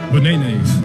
Bananas.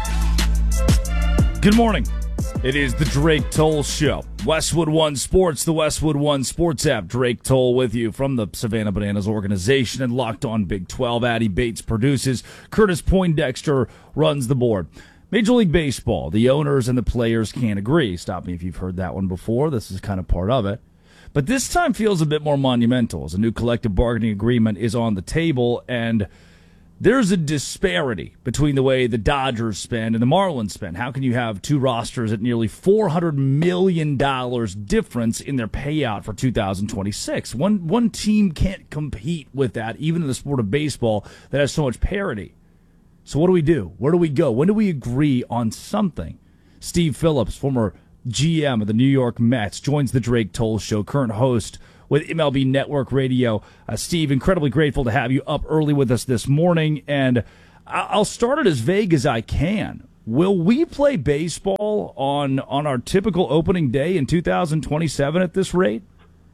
Good morning. It is the Drake Toll Show. Westwood One Sports, the Westwood One Sports app. Drake Toll with you from the Savannah Bananas organization and Locked On Big 12. Addie Bates produces. Curtis Poindexter runs the board. Major League Baseball, the owners and the players can't agree. Stop me if you've heard that one before. This is kind of part of it. But this time feels a bit more monumental as a new collective bargaining agreement is on the table, and there's a disparity between the way the Dodgers spend and the Marlins spend. How can you have two rosters at nearly $400 million difference in their payout for 2026? One team can't compete with that, even in the sport of baseball that has so much parity. So what do we do? Where do we go? When do we agree on something? Steve Phillips, former GM of the New York Mets, joins the Drake Toll Show, current host with MLB Network Radio. Steve, incredibly grateful to have you up early with us this morning, and I'll start it as vague as I can. Will we play baseball on our typical opening day in 2027 at this rate?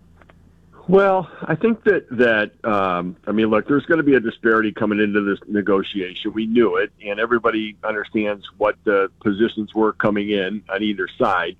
Well, I think that look, there's going to be a disparity coming into this negotiation. We knew it, and everybody understands what the positions were coming in on either side.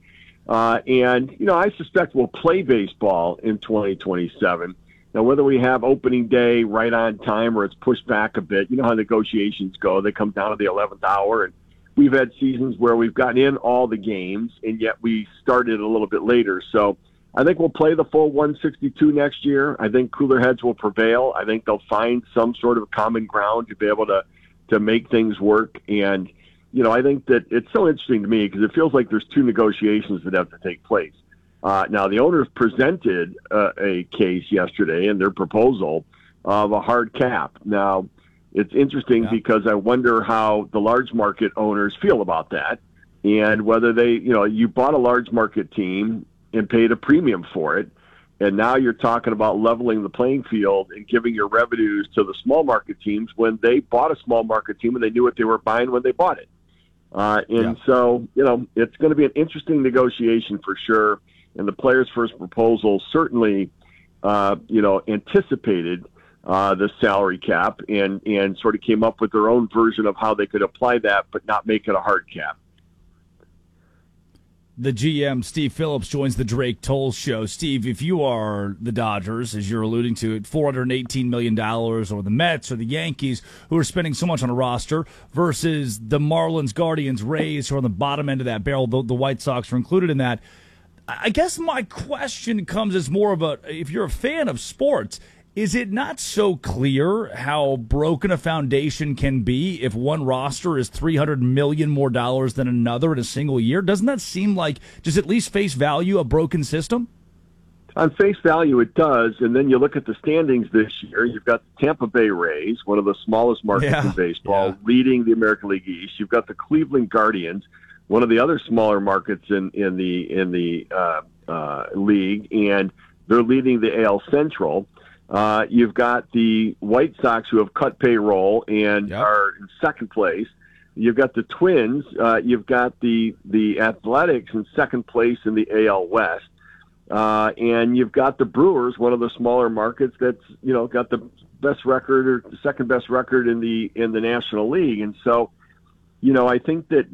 I suspect we'll play baseball in 2027. Now, whether we have opening day right on time or it's pushed back a bit, you know how negotiations go. They come down to the 11th hour, and we've had seasons where we've gotten in all the games, and yet we started a little bit later. So I think we'll play the full 162 next year. I think cooler heads will prevail. I think they'll find some sort of common ground to be able to make things work. And, I think that it's so interesting to me because it feels like there's two negotiations that have to take place. Now, the owners presented a case yesterday in their proposal of a hard cap. Now, it's interesting because I wonder how the large market owners feel about that and whether they, you bought a large market team and paid a premium for it, and now you're talking about leveling the playing field and giving your revenues to the small market teams when they bought a small market team and they knew what they were buying when they bought it. So, it's going to be an interesting negotiation for sure. And the players' first proposal certainly, anticipated the salary cap and sort of came up with their own version of how they could apply that but not make it a hard cap. The GM, Steve Phillips, joins the Drake Toll Show. Steve, if you are the Dodgers, as you're alluding to, at $418 million, or the Mets or the Yankees, who are spending so much on a roster, versus the Marlins, Guardians, Rays, who are on the bottom end of that barrel, the White Sox are included in that, I guess my question comes as more of if you're a fan of sports, is it not so clear how broken a foundation can be if one roster is $300 million more than another in a single year? Doesn't that seem like, just at least face value, a broken system? On face value, it does. And then you look at the standings this year. You've got the Tampa Bay Rays, one of the smallest markets in baseball, leading the American League East. You've got the Cleveland Guardians, one of the other smaller markets in the league, and they're leading the AL Central. You've got the White Sox, who have cut payroll and are in second place. You've got the Twins. You've got the Athletics in second place in the AL West. And you've got the Brewers, one of the smaller markets that's, got the best record or the second best record in the National League. And so, I think that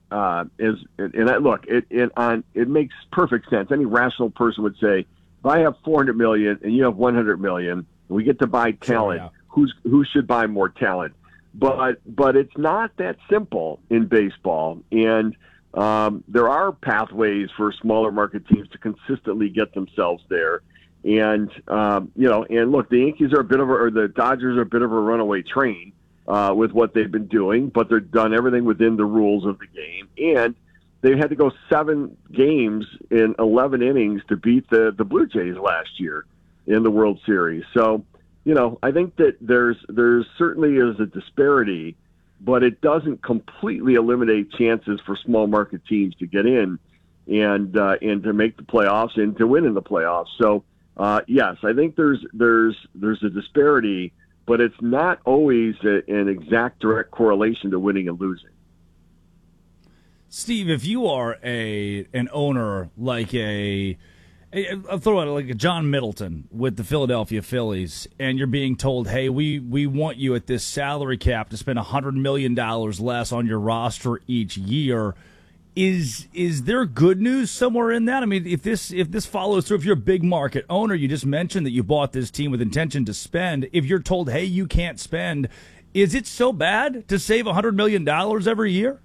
it makes perfect sense. Any rational person would say, if I have $400 million and you have $100 million, and we get to buy talent, who should buy more talent? But it's not that simple in baseball, and there are pathways for smaller market teams to consistently get themselves there. And and look, the Yankees are the Dodgers are a bit of a runaway train with what they've been doing, but they've done everything within the rules of the game, and they had to go 7 games in 11 innings to beat the Blue Jays last year in the World Series. So, I think that there's certainly is a disparity, but it doesn't completely eliminate chances for small market teams to get in and to make the playoffs and to win in the playoffs. So, yes, I think there's a disparity, but it's not always an exact direct correlation to winning and losing. Steve, if you are an owner like a I'll throw out like a John Middleton with the Philadelphia Phillies, and you're being told, hey, we want you at this salary cap to spend $100 million less on your roster each year. Is there good news somewhere in that? I mean, if this follows through, if you're a big market owner, you just mentioned that you bought this team with intention to spend. If you're told, hey, you can't spend, is it so bad to save $100 million every year?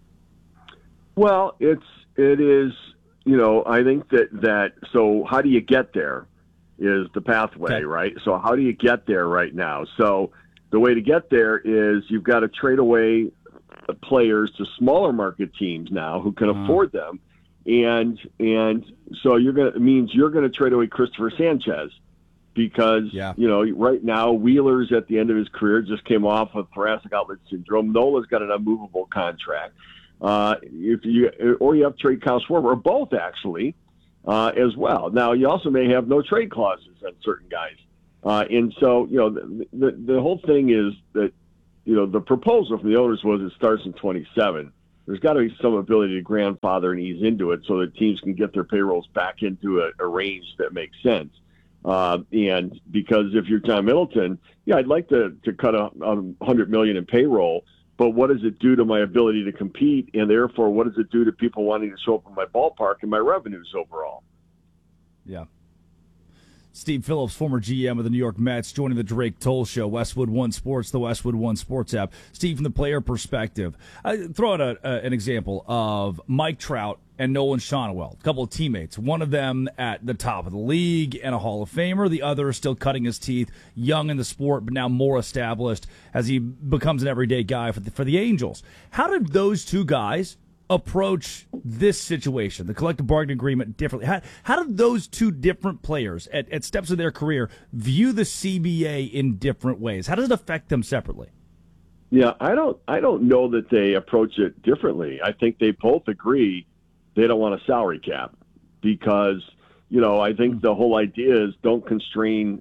Well, it is. I think that so how do you get there is the pathway, okay. Right? So how do you get there right now? So the way to get there is you've got to trade away players to smaller market teams now who can afford them. And so it means you're going to trade away Christopher Sanchez because, right now Wheeler's at the end of his career, just came off of thoracic outlet syndrome. Nola's got an unmovable contract. You have to trade Kyle Schwarber, or both actually, as well. Now you also may have no trade clauses on certain guys, and so the whole thing is that the proposal from the owners was it starts in 27. There's got to be some ability to grandfather and ease into it so that teams can get their payrolls back into a range that makes sense. And because if you're John Middleton, I'd like to cut $100 million in payroll. But what does it do to my ability to compete, and therefore what does it do to people wanting to show up in my ballpark and my revenues overall? Yeah. Steve Phillips, former GM of the New York Mets, joining the Drake Toll Show, Westwood One Sports, the Westwood One Sports app. Steve, from the player perspective, I throw out an example of Mike Trout and Nolan Schanuel, a couple of teammates. One of them at the top of the league and a Hall of Famer. The other is still cutting his teeth, young in the sport, but now more established as he becomes an everyday guy for the Angels. How did those two guys approach this situation, the collective bargaining agreement, differently? How did those two different players at steps of their career view the CBA in different ways? How does it affect them separately? Yeah, I don't know that they approach it differently. I think they both agree they don't want a salary cap because, I think the whole idea is don't constrain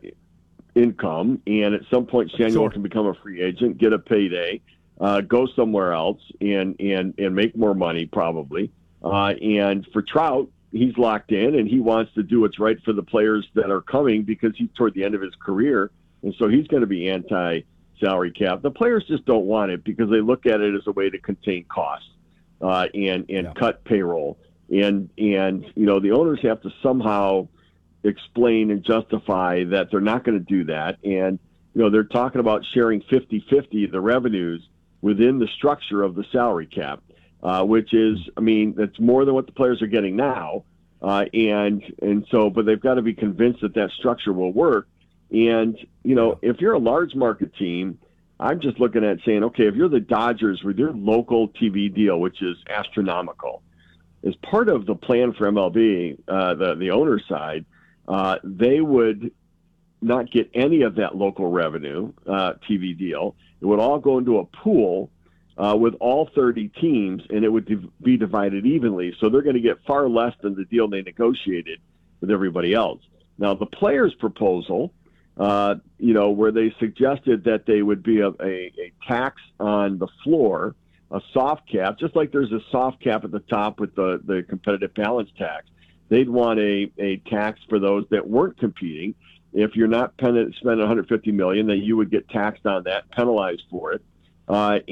income, and at some point Schanuel can become a free agent, get a payday, go somewhere else and make more money probably. And for Trout, he's locked in and he wants to do what's right for the players that are coming because he's toward the end of his career. And so he's going to be anti-salary cap. The players just don't want it because they look at it as a way to contain costs and cut payroll. And the owners have to somehow explain and justify that they're not going to do that. And, they're talking about sharing 50-50 the revenues within the structure of the salary cap, which is, that's more than what the players are getting now. But they've got to be convinced that structure will work. And, if you're a large market team, I'm just looking at saying, okay, if you're the Dodgers with your local TV deal, which is astronomical, as part of the plan for MLB, the owner side, they would not get any of that local revenue TV deal. It would all go into a pool with all 30 teams, and it would be divided evenly. So they're going to get far less than the deal they negotiated with everybody else. Now, the players' proposal, where they suggested that they would be a tax on the floor, a soft cap, just like there's a soft cap at the top with the competitive balance tax. They'd want a tax for those that weren't competing. If you're not spending $150 million, then you would get taxed on that, penalized for it. But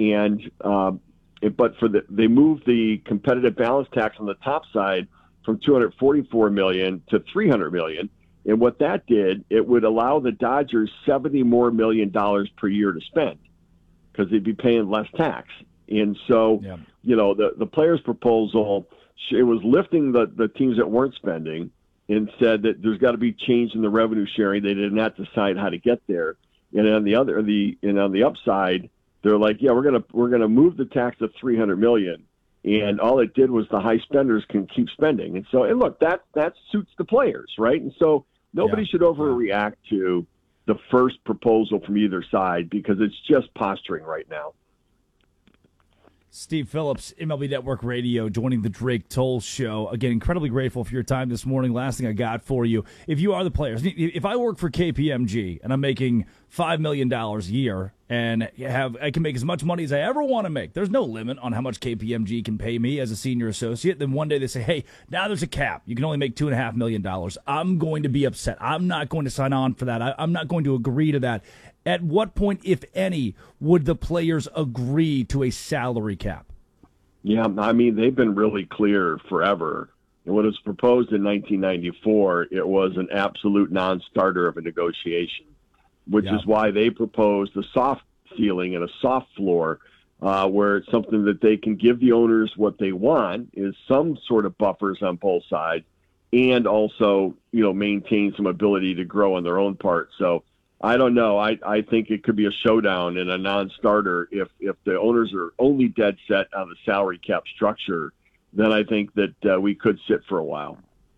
they moved the competitive balance tax on the top side from $244 million to $300 million. And what that did, it would allow the Dodgers $70 more million per year to spend because they'd be paying less tax. And so, the players' proposal, it was lifting the teams that weren't spending and said that there's got to be change in the revenue sharing. They did not decide how to get there. And on the upside, they're like, we're gonna move the tax to $300 million, and all it did was the high spenders can keep spending. And so, and look, that suits the players, right? And so nobody should overreact to the first proposal from either side because it's just posturing right now. Steve Phillips, MLB Network Radio, joining the Drake Toll Show. Again, incredibly grateful for your time this morning. Last thing I got for you, if you are the players, if I work for KPMG and I'm making $5 million a year and I can make as much money as I ever want to make, there's no limit on how much KPMG can pay me as a senior associate. Then one day they say, hey, now there's a cap. You can only make $2.5 million. I'm going to be upset. I'm not going to sign on for that. I'm not going to agree to that. At what point, if any, would the players agree to a salary cap? Yeah, I mean, they've been really clear forever. And when it was proposed in 1994, it was an absolute non-starter of a negotiation, which is why they proposed a soft ceiling and a soft floor, where it's something that they can give the owners what they want, is some sort of buffers on both sides, and also, maintain some ability to grow on their own part. So I don't know. I think it could be a showdown and a non-starter if the owners are only dead set on the salary cap structure. Then I think that we could sit for a while.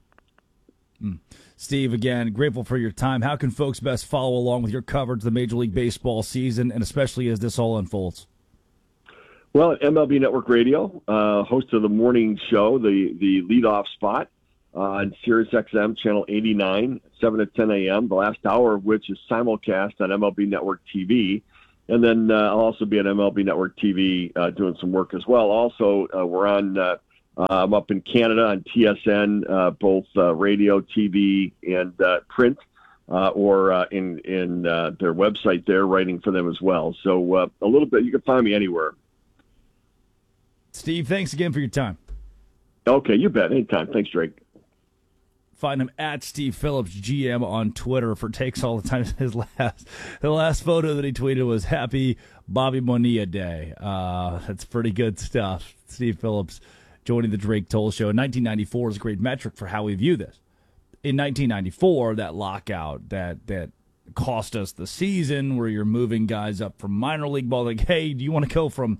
Steve, again, grateful for your time. How can folks best follow along with your coverage of the Major League Baseball season, and especially as this all unfolds? Well, at MLB Network Radio, host of the morning show, the leadoff spot, on Sirius XM, channel 89, 7 to 10 a.m., the last hour of which is simulcast on MLB Network TV. And then I'll also be on MLB Network TV doing some work as well. Also, we're on, I'm up in Canada on TSN, both radio, TV, and print, or in their website there, writing for them as well. So a little bit, you can find me anywhere. Steve, thanks again for your time. Okay, you bet. Anytime. Thanks, Drake. Find him at Steve Phillips GM on Twitter for takes all the time. The last photo that he tweeted was Happy Bobby Bonilla Day. That's pretty good stuff. Steve Phillips joining the Drake Toll Show. 1994 is a great metric for how we view this. In 1994, that lockout that cost us the season, where you're moving guys up from minor league ball. Like, hey, do you want to go from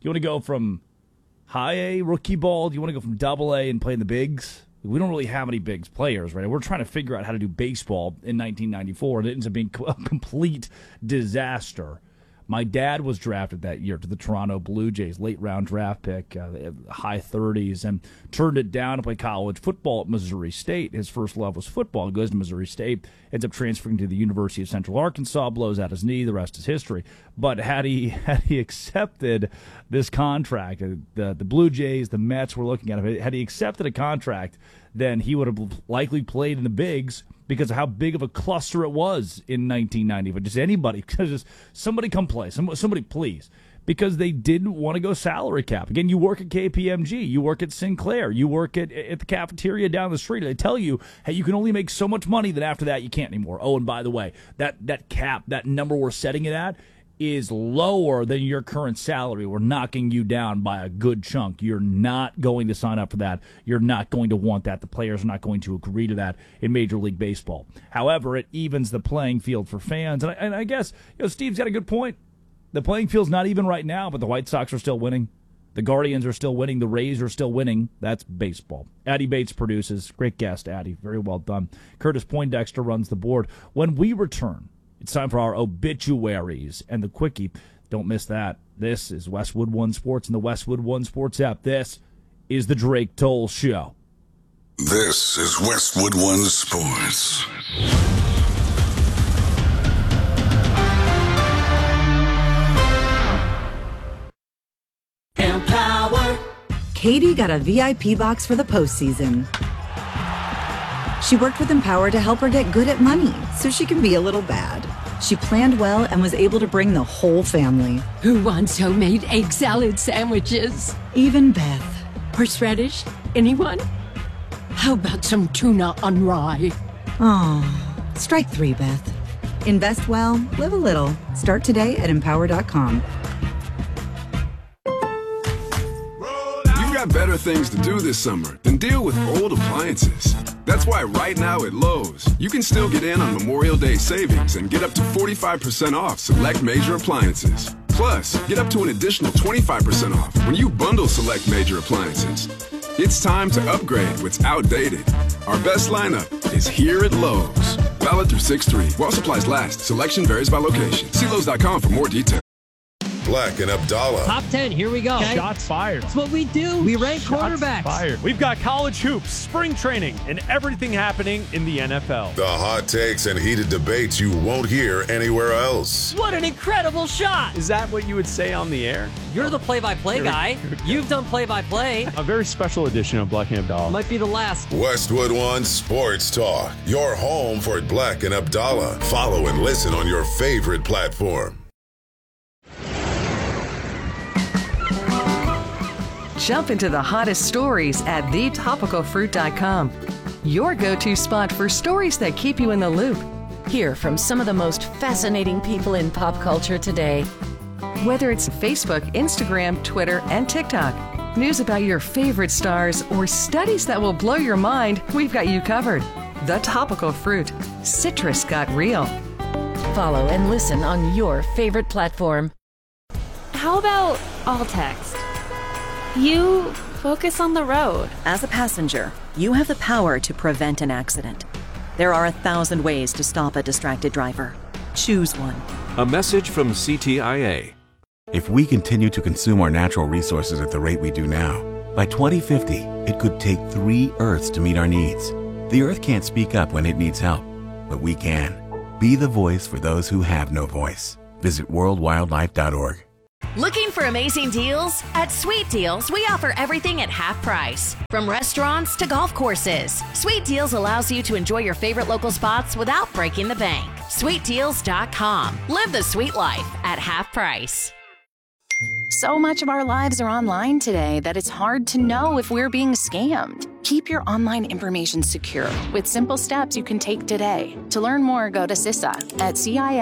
high A rookie ball? Do you want to go from double A and play in the bigs? We don't really have any bigs players, right? We're trying to figure out how to do baseball in 1994, and it ends up being a complete disaster. My dad was drafted that year to the Toronto Blue Jays, late-round draft pick, high 30s, and turned it down to play college football at Missouri State. His first love was football. He goes to Missouri State, ends up transferring to the University of Central Arkansas, blows out his knee. The rest is history. But had he accepted this contract, the Blue Jays, the Mets were looking at him, had he accepted a contract, then he would have likely played in the bigs because of how big of a cluster it was in 1990. But just anybody, just somebody come play, somebody please, because they didn't want to go salary cap. Again, you work at KPMG, you work at Sinclair, you work at the cafeteria down the street. They tell you, hey, you can only make so much money, then after that you can't anymore. Oh, and by the way, that cap, that number we're setting it at, is lower than your current salary. We're knocking you down by a good chunk. You're not going to sign up for that. You're not going to want that. The players are not going to agree to that in Major League Baseball. However, it evens the playing field for fans. And I guess Steve's got a good point. The playing field's not even right now, but the White Sox are still winning. The Guardians are still winning. The Rays are still winning. That's baseball. Addie Bates produces. Great guest, Addie. Very well done. Curtis Poindexter runs the board. When we return, it's time for our obituaries and the quickie. Don't miss that. This is Westwood One Sports and the Westwood One Sports app. This is the Drake Toll Show. This is Westwood One Sports. Empower. Katie got a VIP box for the postseason. She worked with Empower to help her get good at money so she can be a little bad. She planned well and was able to bring the whole family. Who wants homemade egg salad sandwiches? Even Beth. Horseradish? Anyone? How about some tuna on rye? Oh, strike three, Beth. Invest well, live a little. Start today at Empower.com. Got better things to do this summer than deal with old appliances. That's why right now at Lowe's, you can still get in on Memorial Day savings and get up to 45% off select major appliances. Plus, get up to an additional 25% off when you bundle select major appliances. It's time to upgrade what's outdated. Our best lineup is here at Lowe's. Valid through 6/3. While supplies last. Selection varies by location. See Lowe's.com for more details. Black and Abdallah. Top 10, here we go. Okay. Shots fired. That's what we do. We rank quarterbacks. Fired. We've got college hoops, spring training, and everything happening in the NFL. The hot takes and heated debates you won't hear anywhere else. What an incredible shot. Is that what you would say on the air? You're the play-by-play guy. You've done play-by-play. A very special edition of Black and Abdallah. Might be the last. Westwood One Sports Talk, your home for Black and Abdallah. Follow and listen on your favorite platform. Jump into the hottest stories at thetopicalfruit.com. Your go-to spot for stories that keep you in the loop. Hear from some of the most fascinating people in pop culture today. Whether it's Facebook, Instagram, Twitter, and TikTok, news about your favorite stars, or studies that will blow your mind, we've got you covered. The Topical Fruit. Citrus got real. Follow and listen on your favorite platform. How about all text? You focus on the road. As a passenger, you have the power to prevent an accident. There are 1,000 ways to stop a distracted driver. Choose one. A message from CTIA. If we continue to consume our natural resources at the rate we do now, by 2050, it could take 3 Earths to meet our needs. The Earth can't speak up when it needs help, but we can. Be the voice for those who have no voice. Visit worldwildlife.org. Looking for amazing deals? At Sweet Deals, we offer everything at half price. From restaurants to golf courses, Sweet Deals allows you to enjoy your favorite local spots without breaking the bank. SweetDeals.com. Live the sweet life at half price. So much of our lives are online today that it's hard to know if we're being scammed. Keep your online information secure with simple steps you can take today. To learn more, go to CISA at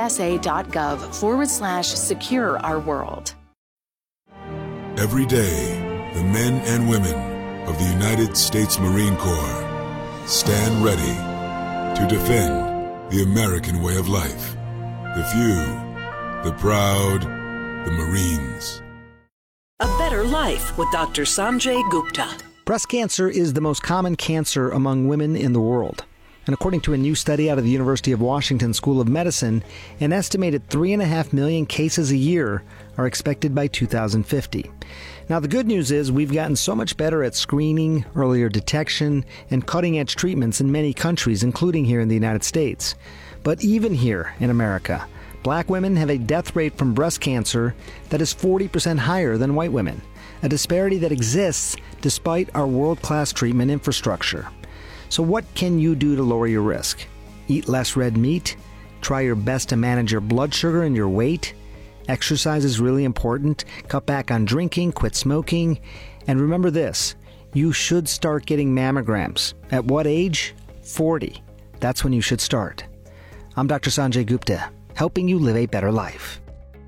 cisa.gov/secure our world. Every day, the men and women of the United States Marine Corps stand ready to defend the American way of life. The few, the proud, the Marines. A Better Life with Dr. Sanjay Gupta. Breast cancer is the most common cancer among women in the world. And according to a new study out of the University of Washington School of Medicine, an estimated 3.5 million cases a year are expected by 2050. Now, the good news is we've gotten so much better at screening, earlier detection, and cutting-edge treatments in many countries, including here in the United States. But even here in America, Black women have a death rate from breast cancer that is 40% higher than white women, a disparity that exists despite our world-class treatment infrastructure. So what can you do to lower your risk? Eat less red meat? Try your best to manage your blood sugar and your weight? Exercise is really important. Cut back on drinking, quit smoking. And remember this, you should start getting mammograms. At what age? 40. That's when you should start. I'm Dr. Sanjay Gupta, helping you live a better life.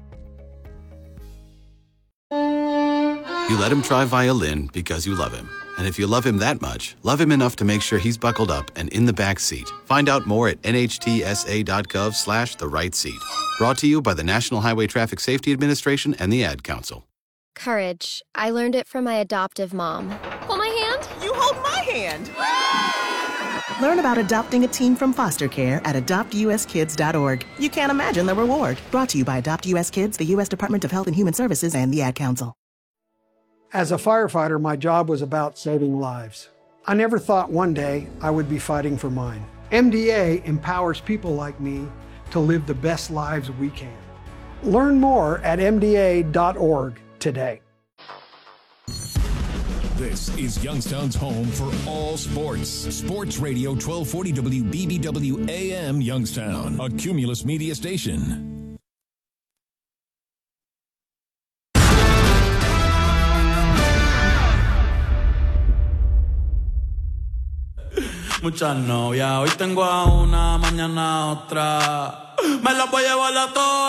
You let him try violin because you love him. And if you love him that much, love him enough to make sure he's buckled up and in the back seat. Find out more at nhtsa.gov/the-right-seat. Brought to you by the National Highway Traffic Safety Administration and the Ad Council. Courage. I learned it from my adoptive mom. Hold my hand. You hold my hand. Learn about adopting a teen from foster care at adoptuskids.org. You can't imagine the reward. Brought to you by Adopt US Kids, the U.S. Department of Health and Human Services, and the Ad Council. As a firefighter, my job was about saving lives. I never thought one day I would be fighting for mine. MDA empowers people like me to live the best lives we can. Learn more at mda.org today. This is Youngstown's home for all sports. Sports Radio 1240 WBBW AM Youngstown, a Cumulus media station. Muchas novias, hoy tengo a una, mañana a otra. Me las voy a llevar a todas.